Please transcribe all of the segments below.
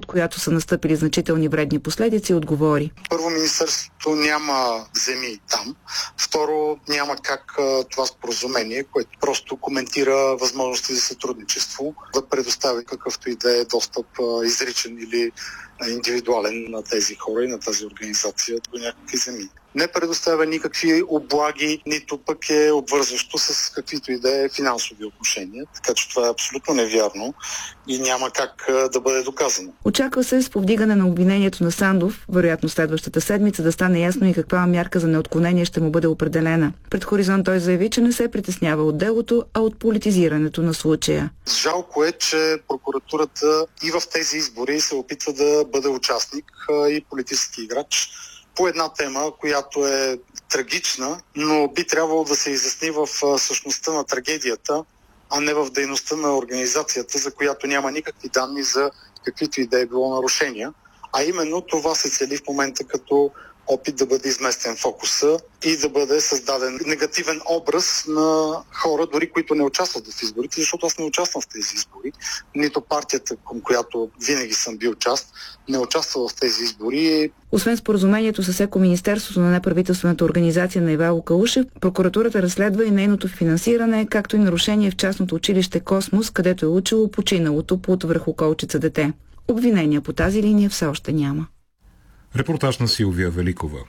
която са настъпили значителни вредни последици, отговори. Първо, министерството няма земи там. Второ, няма как това споразумение, което просто коментира възможности за сътрудничество, да предостави какъвто и да е достъп изричен или индивидуален на тези хора и на тази организация до някакви земи. Не предоставя никакви облаги, нито пък е обвързващо с каквито и да е финансови отношения. Така че това е абсолютно невярно и няма как да бъде доказано. Очаква се с повдигане на обвинението на Сандов, вероятно следващата седмица, да стане ясно и каква мярка за неотклонение ще му бъде определена. Пред Хоризонт той заяви, че не се притеснява от делото, а от политизирането на случая. Жалко е, че прокуратурата и в тези избори се опитва да бъде участник и политически играч по една тема, която е трагична, но би трябвало да се изясни в същността на трагедията, а не в дейността на организацията, за която няма никакви данни за каквито и да е било нарушения. А именно това се цели в момента като опит да бъде изместен фокуса и да бъде създаден негативен образ на хора, дори които не участват в изборите, защото аз не участвам в тези избори. Нито партията, към която винаги съм бил част, не участва в тези избори. Освен споразумението с Екоминистерството на неправителствената организация на Ивайло Калушев, прокуратурата разследва и нейното финансиране, както и нарушение в частното училище Космос, където е учило починалото под връхоколчица дете. Обвинения по тази линия все още няма. Репортаж на Силвия Великова.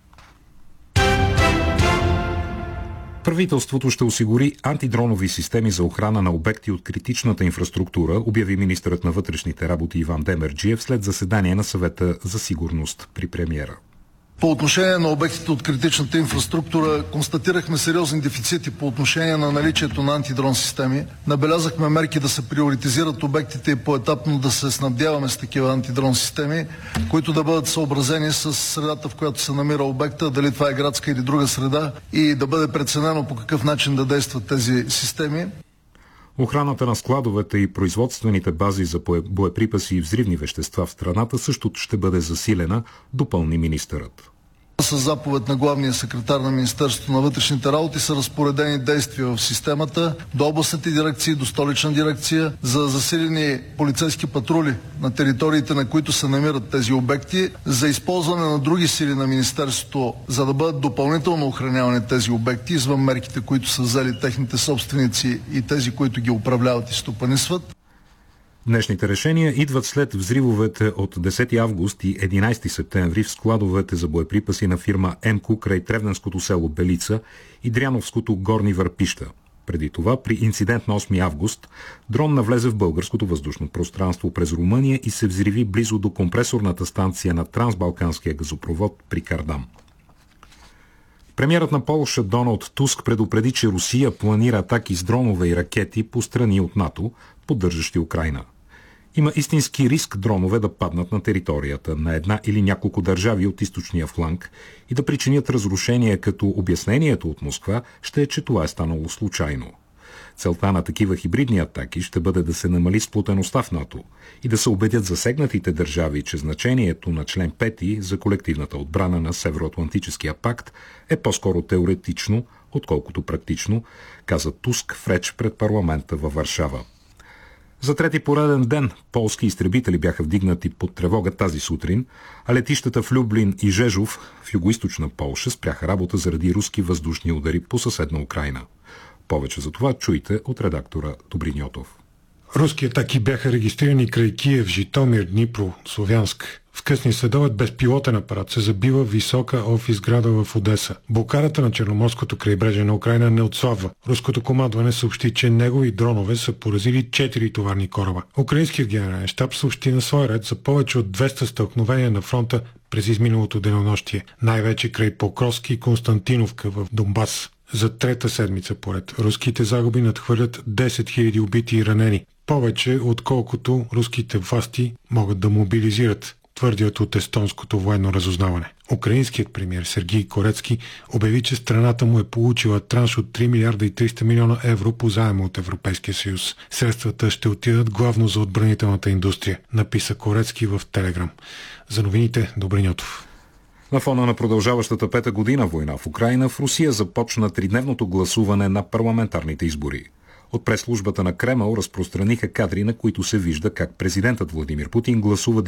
Правителството ще осигури антидронови системи за охрана на обекти от критичната инфраструктура, обяви министърът на вътрешните работи Иван Демерджиев след заседание на съвета за сигурност при премиера. По отношение на обектите от критичната инфраструктура констатирахме сериозни дефицити по отношение на наличието на антидрон системи. Набелязахме мерки да се приоритизират обектите и поетапно да се снабдяваме с такива антидрон системи, които да бъдат съобразени с средата, в която се намира обекта, дали това е градска или друга среда, и да бъде преценено по какъв начин да действат тези системи. Охраната на складовете и производствените бази за боеприпаси и взривни вещества в страната също ще бъде засилена, допълни министърът. С заповед на главния секретар на Министерството на вътрешните работи са разпоредени действия в системата до областните дирекции, до столична дирекция за засилени полицейски патрули на териториите, на които се намират тези обекти, за използване на други сили на Министерството, за да бъдат допълнително охранявани тези обекти, извън мерките, които са взели техните собственици и тези, които ги управляват и стопанисват. Днешните решения идват след взривовете от 10 август и 11 септември в складовете за боеприпаси на фирма МК край Тревненското село Белица и Дряновското Горни Върпища. Преди това, при инцидент на 8 август, дрон навлезе в българското въздушно пространство през Румъния и се взриви близо до компресорната станция на трансбалканския газопровод при Кардам. Премиерът на Полша Доналд Туск предупреди, че Русия планира атаки с дронове и ракети по страни от НАТО, поддържащи Украйна. Има истински риск дронове да паднат на територията на една или няколко държави от източния фланг и да причинят разрушение, като обяснението от Москва ще е, че това е станало случайно. Целта на такива хибридни атаки ще бъде да се намали сплотеността в НАТО и да се убедят засегнатите държави, че значението на член 5 за колективната отбрана на Североатлантическия пакт е по-скоро теоретично, отколкото практично, каза Туск в реч пред парламента във Варшава. За трети пореден ден полски изтребители бяха вдигнати под тревога тази сутрин, а летищата в Люблин и Жежов в югоизточна Полша спряха работа заради руски въздушни удари по съседна Украйна. Повече за това чуйте от редактора Добрин Йотов. Руски атаки бяха регистрирани край Киев, Житомир, Днипро, Словянск. В късния следобед безпилотен апарат се забива в висока офис града в Одеса. Блокадата на Черноморското крайбрежие на Украйна не отслабва. Руското командване съобщи, че негови дронове са поразили 4 товарни кораба. Украинският генерален щаб съобщи на свой ред за повече от 200 стълкновения на фронта през изминалото денонощие, най-вече край Покровски и Константиновка в Донбас. За трета седмица поред руските загуби надхвърлят 10 000 убити и ранени. Повече, отколкото руските власти могат да мобилизират, твърдят от естонското военно разузнаване. Украинският премиер Сергей Корецки обяви, че страната му е получила транш от 3 милиарда и 300 милиона евро по заема от Европейския съюз. Средствата ще отидат главно за отбранителната индустрия, написа Корецки в Телеграм. За новините, Добрин Йотов. На фона на продължаващата 5-та година война в Украйна, в Русия започна 3-дневното гласуване на парламентарните избори. От пресслужбата на Кремъл разпространиха кадри, на които се вижда как президентът Владимир Путин гласува